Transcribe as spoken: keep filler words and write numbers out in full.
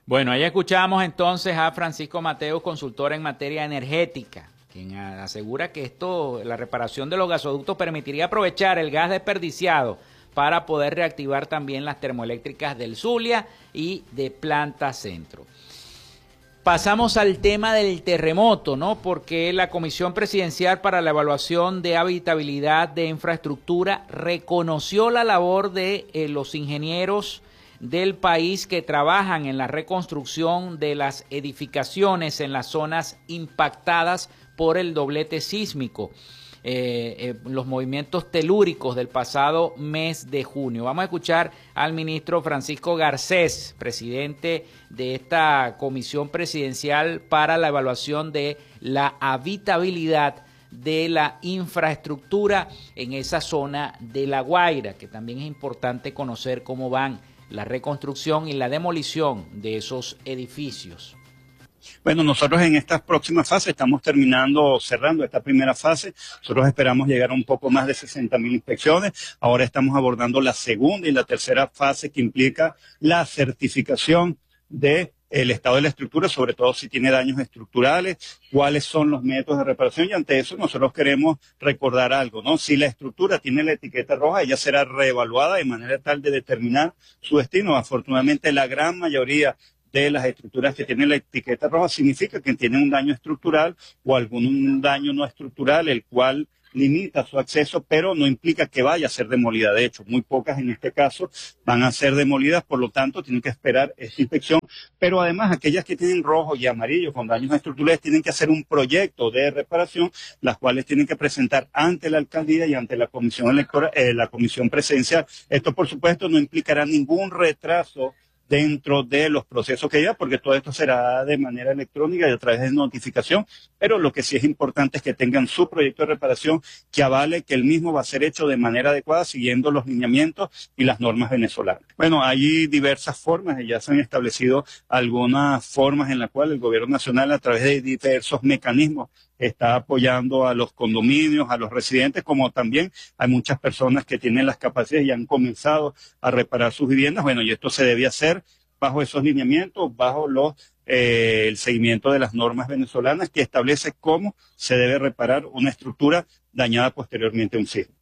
Bueno, ahí escuchamos entonces a Francisco Mateos, consultor en materia energética, quien asegura que esto, la reparación de los gasoductos permitiría aprovechar el gas desperdiciado para poder reactivar también las termoeléctricas del Zulia y de Planta Centro. Pasamos al tema del terremoto, ¿no? Porque la Comisión Presidencial para la Evaluación de Habitabilidad de Infraestructura reconoció la labor de eh, los ingenieros del país que trabajan en la reconstrucción de las edificaciones en las zonas impactadas por el doblete sísmico, eh, eh, los movimientos telúricos del pasado mes de junio. Vamos a escuchar al ministro Francisco Garcés, presidente de esta Comisión Presidencial para la Evaluación de la Habitabilidad de la infraestructura en esa zona de La Guaira, que también es importante conocer cómo van la reconstrucción y la demolición de esos edificios. Bueno, nosotros en estas próximas fases estamos terminando, cerrando esta primera fase. Nosotros esperamos llegar a un poco más de sesenta mil inspecciones. Ahora estamos abordando la segunda y la tercera fase que implica la certificación de el estado de la estructura, sobre todo si tiene daños estructurales, cuáles son los métodos de reparación, y ante eso nosotros queremos recordar algo, ¿no? Si la estructura tiene la etiqueta roja, ella será reevaluada de manera tal de determinar su destino. Afortunadamente, la gran mayoría de las estructuras que tienen la etiqueta roja significa que tienen un daño estructural o algún daño no estructural, el cual limita su acceso, pero no implica que vaya a ser demolida. De hecho, muy pocas en este caso van a ser demolidas, por lo tanto, tienen que esperar esta inspección. Pero además, aquellas que tienen rojo y amarillo con daños estructurales tienen que hacer un proyecto de reparación, las cuales tienen que presentar ante la alcaldía y ante la comisión electoral, eh, la comisión presidencial. Esto, por supuesto, no implicará ningún retraso dentro de los procesos que lleva, porque todo esto será de manera electrónica y a través de notificación, pero lo que sí es importante es que tengan su proyecto de reparación que avale que el mismo va a ser hecho de manera adecuada, siguiendo los lineamientos y las normas venezolanas. Bueno, hay diversas formas y ya se han establecido algunas formas en las cuales el gobierno nacional, a través de diversos mecanismos, está apoyando a los condominios, a los residentes, como también hay muchas personas que tienen las capacidades y han comenzado a reparar sus viviendas. Bueno, y esto se debe hacer bajo esos lineamientos, bajo los, eh, el seguimiento de las normas venezolanas que establece cómo se debe reparar una estructura dañada posteriormente a un sismo.